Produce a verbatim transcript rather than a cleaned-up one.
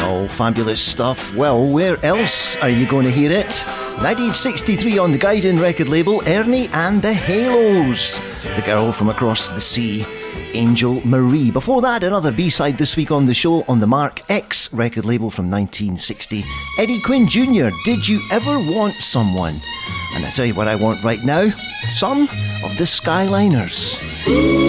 Oh, fabulous stuff. Well, where else are you going to hear it? nineteen sixty-three on the Guiding record label, Ernie and the Halos. The Girl from Across the Sea, Angel Marie. Before that, another B-side this week on the show on the Mark X record label from nineteen sixty. Eddie Quinn Junior, Did You Ever Want Someone? And I tell you what I want right now, some of the Skyliners.